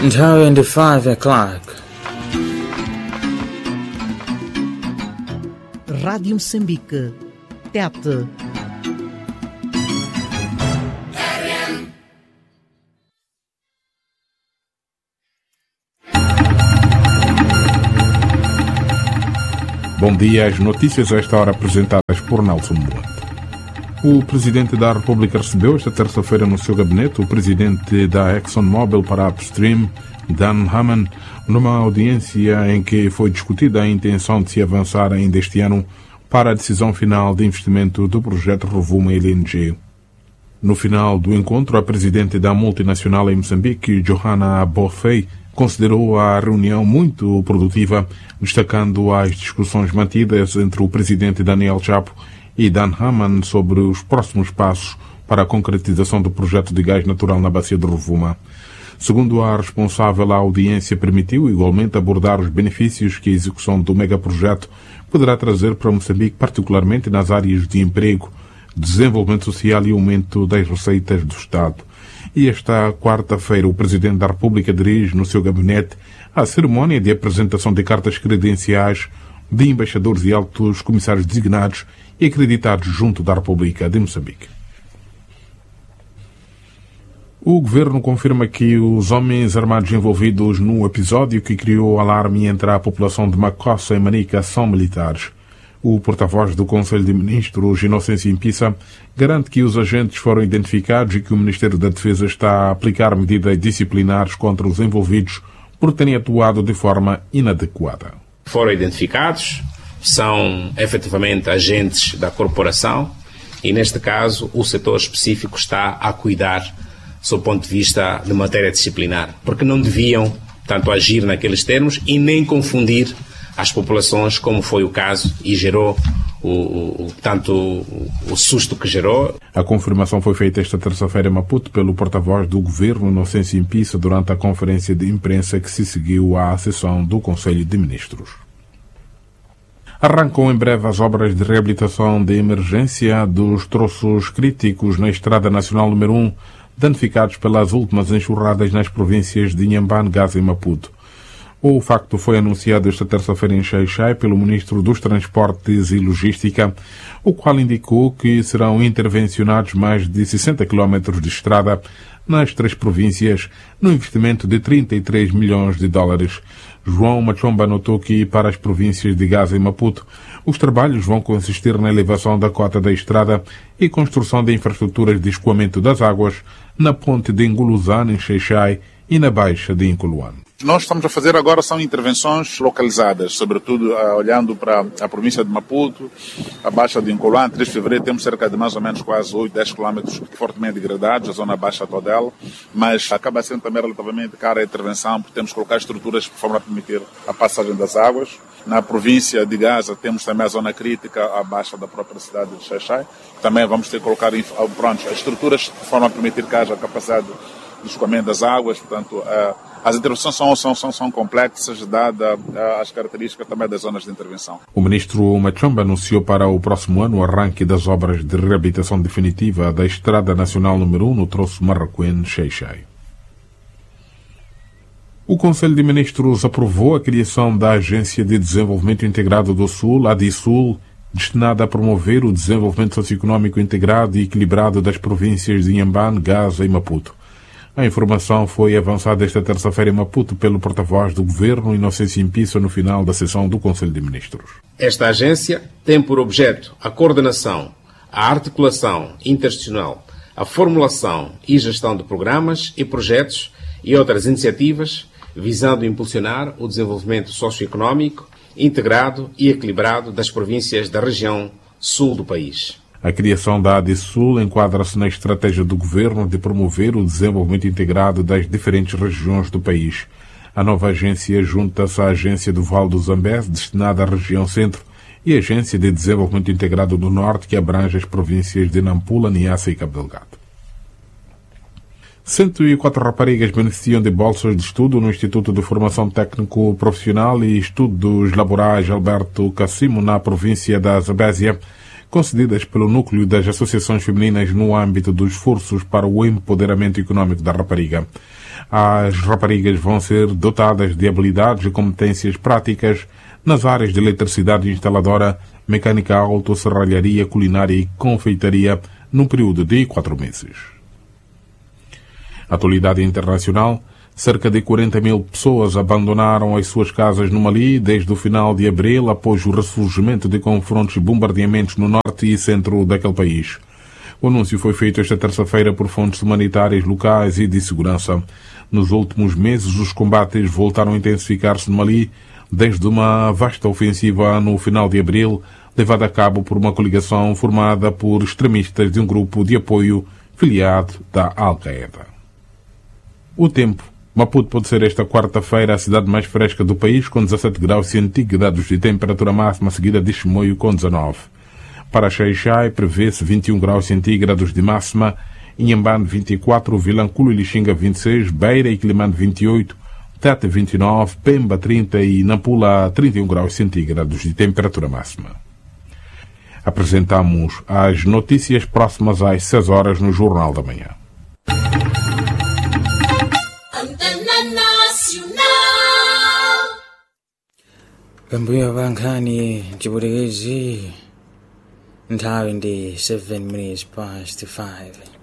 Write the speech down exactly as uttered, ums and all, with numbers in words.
Nthawi ndi five o'clock. Rádio Moçambique, Tete. Bom dia, as notícias a esta hora apresentadas por Nelson Mourante. O Presidente da República recebeu esta terça-feira no seu gabinete o Presidente da ExxonMobil para a Upstream, Dan Hammond, numa audiência em que foi discutida a intenção de se avançar ainda este ano para a decisão final de investimento do projeto Rovuma L N G. No final do encontro, a Presidente da multinacional em Moçambique, Johanna Bofei, considerou a reunião muito produtiva, destacando as discussões mantidas entre o Presidente Daniel Chapo e Dan Hammond sobre os próximos passos para a concretização do projeto de gás natural na bacia de Rovuma. Segundo a responsável, a audiência permitiu igualmente abordar os benefícios que a execução do megaprojeto poderá trazer para Moçambique, particularmente nas áreas de emprego, desenvolvimento social e aumento das receitas do Estado. E esta quarta-feira o Presidente da República dirige no seu gabinete a cerimónia de apresentação de cartas credenciais de embaixadores e altos comissários designados e acreditados junto da República de Moçambique. O Governo confirma que os homens armados envolvidos no episódio que criou alarme entre a população de Macossa e Manica são militares. O porta-voz do Conselho de Ministros, Inocêncio Impissa, garante que os agentes foram identificados e que o Ministério da Defesa está a aplicar medidas disciplinares contra os envolvidos por terem atuado de forma inadequada. Foram identificados, são efetivamente agentes da corporação e, neste caso, o setor específico está a cuidar sob o ponto de vista de matéria disciplinar, porque não deviam tanto agir naqueles termos e nem confundir as populações, como foi o caso, e gerou o, o, tanto o, o susto que gerou. A confirmação foi feita esta terça-feira em Maputo pelo porta-voz do Governo, Inocêncio Impissa, durante a conferência de imprensa que se seguiu à sessão do Conselho de Ministros. Arrancam em breve as obras de reabilitação de emergência dos troços críticos na Estrada Nacional número um, danificados pelas últimas enxurradas nas províncias de Inhambane, Gaza e Maputo. O facto foi anunciado esta terça-feira em Xai-Xai pelo Ministro dos Transportes e Logística, o qual indicou que serão intervencionados mais de sessenta quilómetros de estrada nas três províncias, no investimento de trinta e três milhões de dólares. João Machomba notou que, para as províncias de Gaza e Maputo, os trabalhos vão consistir na elevação da cota da estrada e construção de infraestruturas de escoamento das águas na ponte de Nguluzane, em Xai-Xai, e na Baixa de Inculuane. Nós estamos a fazer agora são intervenções localizadas, sobretudo uh, olhando para a província de Maputo, a Baixa de Inculuane. três de fevereiro temos cerca de mais ou menos quase oito, dez quilómetros fortemente degradados, a zona baixa toda ela, mas acaba sendo também relativamente cara a intervenção, porque temos que colocar estruturas de forma a permitir a passagem das águas. Na província de Gaza temos também a zona crítica abaixo da própria cidade de Xai-Xai. Também vamos ter que colocar pronto, as estruturas de forma a permitir que haja capacidade de escoamento das águas. Portanto, uh, as intervenções são, são, são, são complexas, dadas as características também das zonas de intervenção. O ministro Machomba anunciou para o próximo ano o arranque das obras de reabilitação definitiva da Estrada Nacional número um no troço Marraquém-Xai-Xai. O Conselho de Ministros aprovou a criação da Agência de Desenvolvimento Integrado do Sul, a ADISUL, destinada a promover o desenvolvimento socioeconómico integrado e equilibrado das províncias de Inhambane, Gaza e Maputo. A informação foi avançada esta terça-feira em Maputo pelo porta-voz do Governo, Inocêncio Impissa, no final da sessão do Conselho de Ministros. Esta agência tem por objeto a coordenação, a articulação interinstitucional, a formulação e gestão de programas e projetos e outras iniciativas visando impulsionar o desenvolvimento socioeconómico integrado e equilibrado das províncias da região sul do país. A criação da ADISUL enquadra-se na estratégia do Governo de promover o desenvolvimento integrado das diferentes regiões do país. A nova agência junta-se à Agência do Vale do Zambeze, destinada à região centro, e a Agência de Desenvolvimento Integrado do Norte, que abrange as províncias de Nampula, Niassa e Cabo Delgado. cento e quatro raparigas beneficiam de bolsas de estudo no Instituto de Formação Técnico Profissional e Estudos Laborais Alberto Cassimo, na província da Zambésia, concedidas pelo Núcleo das Associações Femininas no âmbito dos esforços para o empoderamento económico da rapariga. As raparigas vão ser dotadas de habilidades e competências práticas nas áreas de eletricidade instaladora, mecânica auto, serralharia, culinária e confeitaria num período de quatro meses. Atualidade internacional. Cerca de quarenta mil pessoas abandonaram as suas casas no Mali desde o final de abril, após o ressurgimento de confrontos e bombardeamentos no norte e centro daquele país. O anúncio foi feito esta terça-feira por fontes humanitárias locais e de segurança. Nos últimos meses, os combates voltaram a intensificar-se no Mali, desde uma vasta ofensiva no final de abril, levada a cabo por uma coligação formada por extremistas de um grupo de apoio filiado da Al-Qaeda. O tempo. Maputo pode ser esta quarta-feira a cidade mais fresca do país, com dezassete graus centígrados de temperatura máxima, seguida de Chimoio com dezanove. Para Xai-Xai prevê-se vinte e um graus centígrados de máxima, Inhambane vinte e quatro, Vilanculo e Lixinga vinte e seis, Beira e Quilimane vinte e oito, Tete vinte e nove, Pemba trinta e Nampula trinta e um graus centígrados de temperatura máxima. Apresentamos as notícias próximas às seis horas no Jornal da Manhã. Pambuyo Bankani, Djibouti, nthawi ndi seven minutes past five.